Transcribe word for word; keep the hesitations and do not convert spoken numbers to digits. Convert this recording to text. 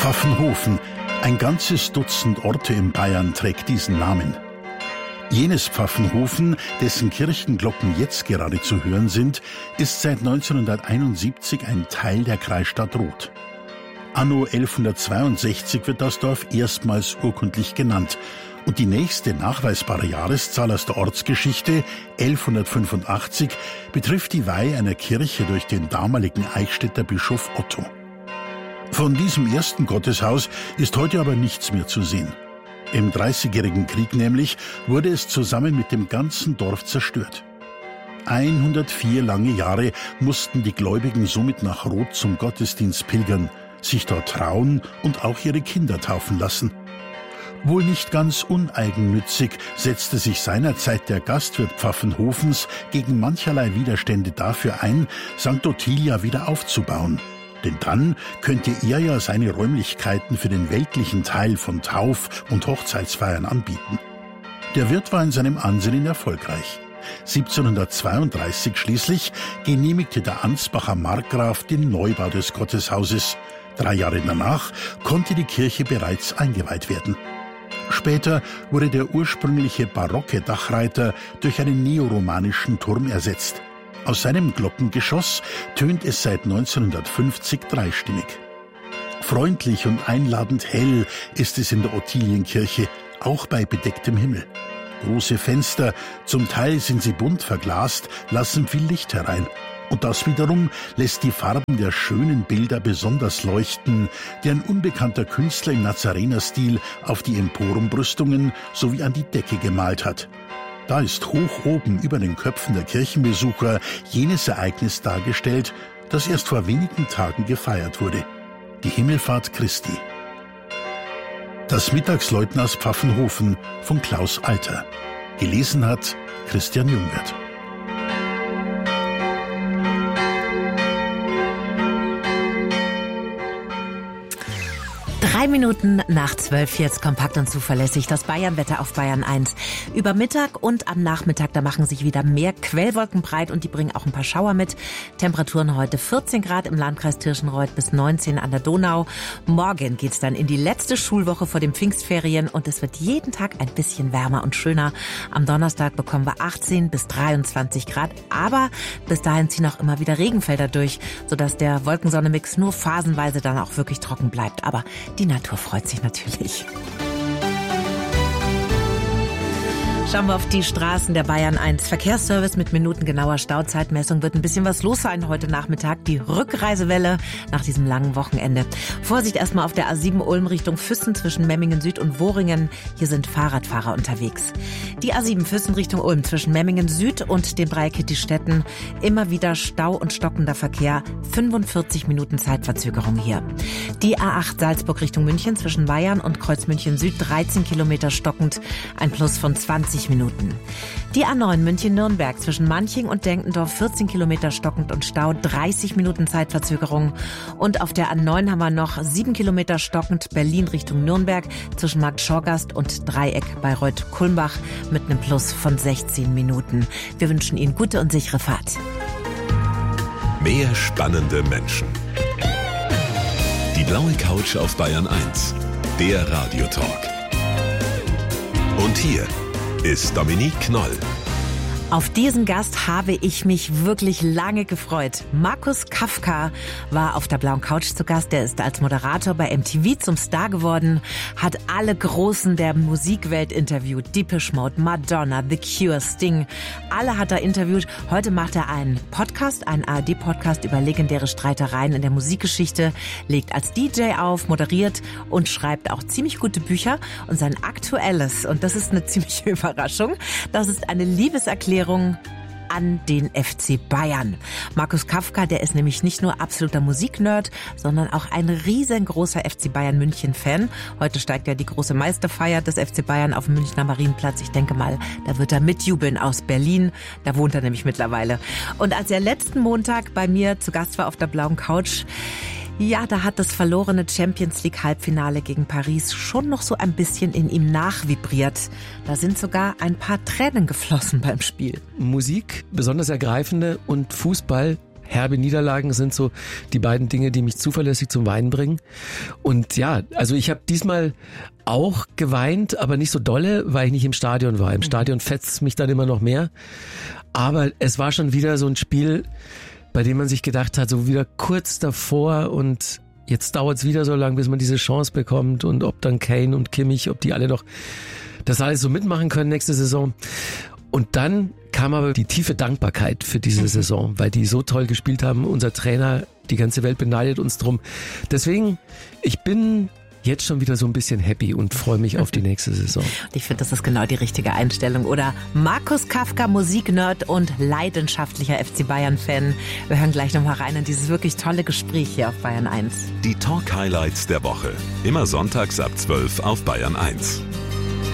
Pfaffenhofen, ein ganzes Dutzend Orte in Bayern trägt diesen Namen. Jenes Pfaffenhofen, dessen Kirchenglocken jetzt gerade zu hören sind, ist seit neunzehnhunderteinundsiebzig ein Teil der Kreisstadt Roth. Anno elfhundertzweiundsechzig wird das Dorf erstmals urkundlich genannt und die nächste nachweisbare Jahreszahl aus der Ortsgeschichte, elfhundertfünfundachtzig, betrifft die Weihe einer Kirche durch den damaligen Eichstätter Bischof Otto. Von diesem ersten Gotteshaus ist heute aber nichts mehr zu sehen. Im Dreißigjährigen Krieg nämlich wurde es zusammen mit dem ganzen Dorf zerstört. hundertvier lange Jahre mussten die Gläubigen somit nach Roth zum Gottesdienst pilgern, sich dort trauen und auch ihre Kinder taufen lassen. Wohl nicht ganz uneigennützig setzte sich seinerzeit der Gastwirt Pfaffenhofens gegen mancherlei Widerstände dafür ein, Sankt Ottilia wieder aufzubauen. Denn dann könnte er ja seine Räumlichkeiten für den weltlichen Teil von Tauf- und Hochzeitsfeiern anbieten. Der Wirt war in seinem Ansinnen erfolgreich. siebzehnhundertzweiunddreißig schließlich genehmigte der Ansbacher Markgraf den Neubau des Gotteshauses. Drei Jahre danach konnte die Kirche bereits eingeweiht werden. Später wurde der ursprüngliche barocke Dachreiter durch einen neoromanischen Turm ersetzt. Aus seinem Glockengeschoss tönt es seit neunzehnhundertfünfzig dreistimmig. Freundlich und einladend hell ist es in der Ottilienkirche, auch bei bedecktem Himmel. Große Fenster, zum Teil sind sie bunt verglast, lassen viel Licht herein. Und das wiederum lässt die Farben der schönen Bilder besonders leuchten, die ein unbekannter Künstler im Nazarenerstil auf die Emporumbrüstungen sowie an die Decke gemalt hat. Da ist hoch oben über den Köpfen der Kirchenbesucher jenes Ereignis dargestellt, das erst vor wenigen Tagen gefeiert wurde: die Himmelfahrt Christi. Das Mittagsläuten aus Pfaffenhofen von Klaus Alter. Gelesen hat Christian Jungwirth. Drei Minuten nach zwölf, jetzt kompakt und zuverlässig das Bayernwetter auf Bayern eins. Über Mittag und am Nachmittag, da machen sich wieder mehr Quellwolken breit und die bringen auch ein paar Schauer mit. Temperaturen heute vierzehn Grad im Landkreis Tirschenreuth bis neunzehn an der Donau. Morgen geht's dann in die letzte Schulwoche vor den Pfingstferien und es wird jeden Tag ein bisschen wärmer und schöner. Am Donnerstag bekommen wir achtzehn bis dreiundzwanzig Grad, aber bis dahin ziehen auch immer wieder Regenfelder durch, sodass der Wolkensonne-Mix nur phasenweise dann auch wirklich trocken bleibt. Aber die Natur freut sich natürlich. Schauen wir auf die Straßen der Bayern eins. Verkehrsservice mit minutengenauer Stauzeitmessung. Wird ein bisschen was los sein heute Nachmittag. Die Rückreisewelle nach diesem langen Wochenende. Vorsicht erstmal auf der A sieben Ulm Richtung Füssen zwischen Memmingen Süd und Wohringen. Hier sind Fahrradfahrer unterwegs. Die A sieben Füssen Richtung Ulm zwischen Memmingen Süd und den Breikitty-Städten. Immer wieder Stau und stockender Verkehr. fünfundvierzig Minuten Zeitverzögerung hier. Die A acht Salzburg Richtung München zwischen Weyern und Kreuzmünchen Süd. dreizehn Kilometer stockend. Ein Plus von zwanzig Minuten. Die A neun München-Nürnberg zwischen Manching und Denkendorf vierzehn Kilometer stockend und Stau, dreißig Minuten Zeitverzögerung. Und auf der A neun haben wir noch sieben Kilometer stockend Berlin Richtung Nürnberg zwischen Markt Schorgast und Dreieck Bayreuth-Kulmbach mit einem Plus von sechzehn Minuten. Wir wünschen Ihnen gute und sichere Fahrt. Mehr spannende Menschen. Die blaue Couch auf Bayern eins. Der Radiotalk. Und hier ist Dominique Knoll. Auf diesen Gast habe ich mich wirklich lange gefreut. Markus Kafka war auf der blauen Couch zu Gast. Der ist als Moderator bei M T V zum Star geworden, hat alle Großen der Musikwelt interviewt. Depeche Mode, Madonna, The Cure, Sting. Alle hat er interviewt. Heute macht er einen Podcast, einen A R D-Podcast über legendäre Streitereien in der Musikgeschichte, legt als D J auf, moderiert und schreibt auch ziemlich gute Bücher. Und sein aktuelles, und das ist eine ziemliche Überraschung, das ist eine Liebeserklärung an den F C Bayern. Markus Kafka, der ist nämlich nicht nur absoluter Musiknerd, sondern auch ein riesengroßer F C Bayern München-Fan. Heute steigt ja die große Meisterfeier des F C Bayern auf dem Münchner Marienplatz. Ich denke mal, da wird er mitjubeln aus Berlin. Da wohnt er nämlich mittlerweile. Und als er letzten Montag bei mir zu Gast war auf der blauen Couch, ja, da hat das verlorene Champions League Halbfinale gegen Paris schon noch so ein bisschen in ihm nachvibriert. Da sind sogar ein paar Tränen geflossen beim Spiel. Musik, besonders ergreifende, und Fußball herbe Niederlagen sind so die beiden Dinge, die mich zuverlässig zum Weinen bringen. Und ja, also ich habe diesmal auch geweint, aber nicht so dolle, weil ich nicht im Stadion war. Im Stadion fetzt es mich dann immer noch mehr. Aber es war schon wieder so ein Spiel, bei dem man sich gedacht hat, so wieder kurz davor und jetzt dauert es wieder so lang, bis man diese Chance bekommt und ob dann Kane und Kimmich, ob die alle noch das alles so mitmachen können nächste Saison. Und dann kam aber die tiefe Dankbarkeit für diese mhm. Saison, weil die so toll gespielt haben. Unser Trainer, die ganze Welt beneidet uns drum. Deswegen, ich bin jetzt schon wieder so ein bisschen happy und freue mich auf die nächste Saison. Ich finde, das ist genau die richtige Einstellung, oder? Markus Kafka, Musiknerd und leidenschaftlicher F C Bayern-Fan. Wir hören gleich nochmal rein in dieses wirklich tolle Gespräch hier auf Bayern eins. Die Talk-Highlights der Woche. Immer sonntags ab zwölf auf Bayern eins.